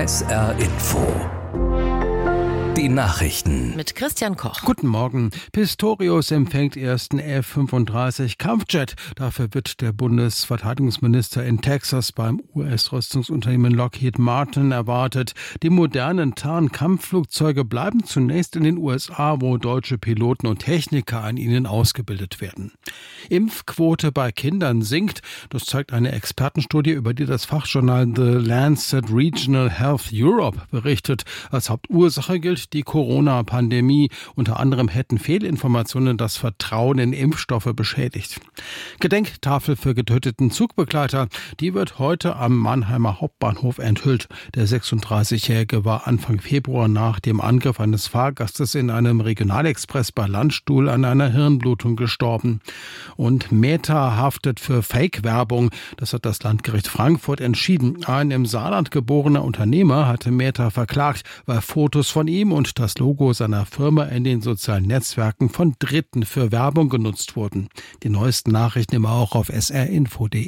SR Info. Die Nachrichten mit Christian Koch. Guten Morgen. Pistorius empfängt ersten F-35 Kampfjet. Dafür wird der Bundesverteidigungsminister in Texas beim US-Rüstungsunternehmen Lockheed Martin erwartet. Die modernen Tarn-Kampfflugzeuge bleiben zunächst in den USA, wo deutsche Piloten und Techniker an ihnen ausgebildet werden. Impfquote bei Kindern sinkt. Das zeigt eine Expertenstudie, über die das Fachjournal The Lancet Regional Health Europe berichtet. Als Hauptursache gilt die Corona-Pandemie. Unter anderem hätten Fehlinformationen das Vertrauen in Impfstoffe beschädigt. Gedenktafel für getöteten Zugbegleiter, die wird heute am Mannheimer Hauptbahnhof enthüllt. Der 36-Jährige war Anfang Februar nach dem Angriff eines Fahrgastes in einem Regionalexpress bei Landstuhl an einer Hirnblutung gestorben. Und Meta haftet für Fake-Werbung. Das hat das Landgericht Frankfurt entschieden. Ein im Saarland geborener Unternehmer hatte Meta verklagt, weil Fotos von ihm und das Logo seiner Firma in den sozialen Netzwerken von Dritten für Werbung genutzt wurden. Die neuesten Nachrichten immer auch auf srinfo.de.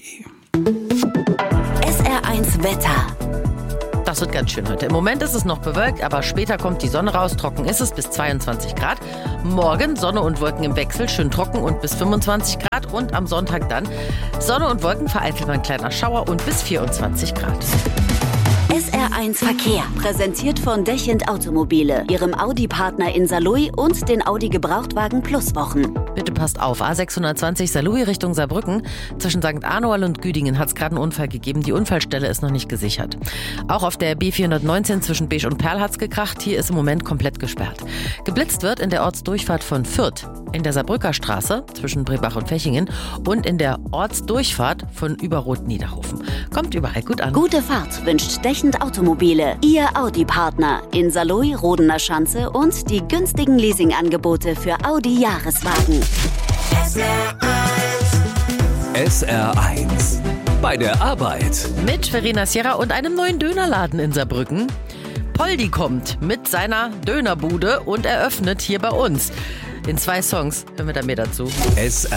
SR1 Wetter. Das wird ganz schön heute. Im Moment ist es noch bewölkt, aber später kommt die Sonne raus. Trocken ist es bis 22 Grad. Morgen Sonne und Wolken im Wechsel, schön trocken und bis 25 Grad. Und am Sonntag dann Sonne und Wolken, vereinzelt mal ein kleiner Schauer und bis 24 Grad. SR1 Verkehr, präsentiert von Dechend Automobile, ihrem Audi-Partner in Saarlouis und den Audi Gebrauchtwagen Plus Wochen. Bitte passt auf, A620 Saarlouis Richtung Saarbrücken. Zwischen St. Arnold und Güdingen hat es gerade einen Unfall gegeben. Die Unfallstelle ist noch nicht gesichert. Auch auf der B419 zwischen Beesch und Perl hat es gekracht. Hier ist im Moment komplett gesperrt. Geblitzt wird in der Ortsdurchfahrt von Fürth, in der Saarbrücker Straße zwischen Brebach und Fechingen und in der Ortsdurchfahrt von Überroth-Niederhofen. Kommt überall gut an. Gute Fahrt wünscht Dechend Automobile, ihr Audi-Partner in Saarlouis, Rodener Schanze und die günstigen Leasingangebote für Audi-Jahreswagen. SR1 bei der Arbeit. Mit Verena Sierra und einem neuen Dönerladen in Saarbrücken. Poldi kommt mit seiner Dönerbude und eröffnet hier bei uns. In 2 Songs hören wir da mehr dazu.